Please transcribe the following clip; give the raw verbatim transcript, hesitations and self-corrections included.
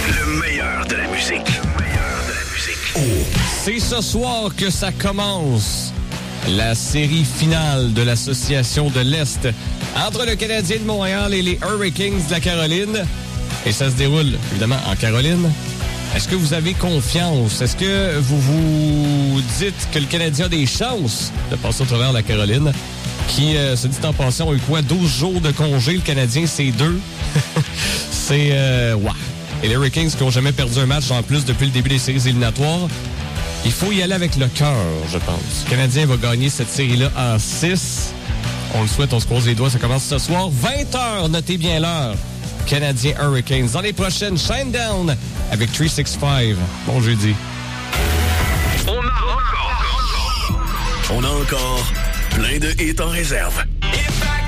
Le meilleur de la musique. Le meilleur de la musique. Oh. C'est ce soir que ça commence. La série finale de l'Association de l'Est entre le Canadien de Montréal et les Hurricanes de la Caroline. Et ça se déroule, évidemment, en Caroline. Est-ce que vous avez confiance? Est-ce que vous vous dites que le Canadien a des chances de passer au travers de la Caroline? Qui, euh, se dit en passant, a eu quoi? douze jours de congé. Le Canadien, c'est deux. c'est... Euh, wow. Et les Hurricanes qui n'ont jamais perdu un match en plus depuis le début des séries éliminatoires. Il faut y aller avec le cœur, je pense. Le Canadien va gagner cette série-là en six. On le souhaite, on se croise les doigts. Ça commence ce soir, vingt heures. Notez bien l'heure. Canadien Hurricanes. Dans les prochaines, Shinedown avec trois cent soixante-quinze. Bon jeudi. On a encore... On a encore plein de hits en réserve.